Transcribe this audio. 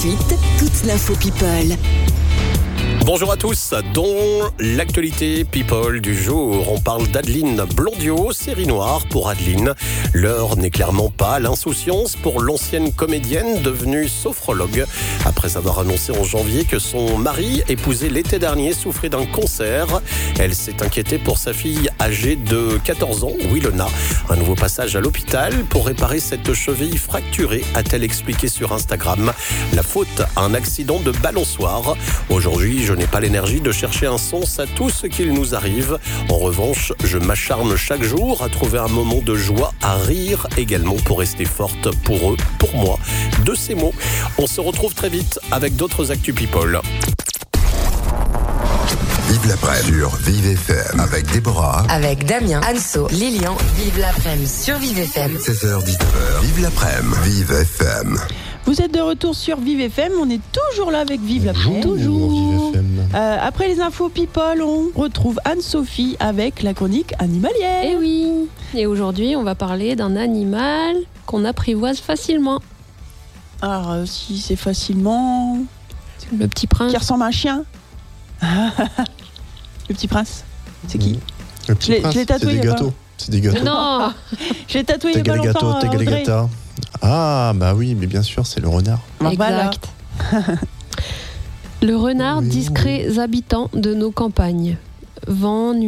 suite, toute l'info People. Bonjour à tous, dans l'actualité People du jour, on parle d'Adeline Blondiot, série noire pour Adeline. L'heure n'est clairement pas à l'insouciance pour l'ancienne comédienne devenue sophrologue. Après avoir annoncé en janvier que son mari, épousé l'été dernier, souffrait d'un cancer, elle s'est inquiétée pour sa fille âgée de 14 ans, Wilona. Un nouveau passage à l'hôpital pour réparer cette cheville fracturée, a-t-elle expliqué sur Instagram. La faute à un accident de balançoire. Aujourd'hui, je n'ai pas l'énergie de chercher un sens à tout ce qu'il nous arrive. En revanche, je m'acharne chaque jour à trouver un moment de joie, à rire également pour rester forte pour eux, pour moi. De ces mots, on se retrouve très vite avec d'autres Actu People. Vive l'après-midi sur Vive FM avec Déborah. Avec Damien, Anso, Lilian. Vive l'après-midi sur Vive FM. 16h-19h. Vive l'après-midi. Vive FM. Vous êtes de retour sur Vive FM, on est toujours là avec Vive l'après-midi. Toujours. Après les infos People, on retrouve Anne-Sophie avec la chronique animalière. Eh oui, et aujourd'hui on va parler d'un animal qu'on apprivoise facilement. Alors si c'est facilement... Le petit prince. Qui ressemble à un chien. Le petit prince, c'est qui? Le petit prince, je l'ai tatoué, c'est des gâteaux. C'est des gâteaux. Non. Je l'ai tatoué il y a pas longtemps. Tegaligata. Ah, bah oui, mais bien sûr, c'est le renard. Exact. Le renard, Oui. discret habitant de nos campagnes. Vent,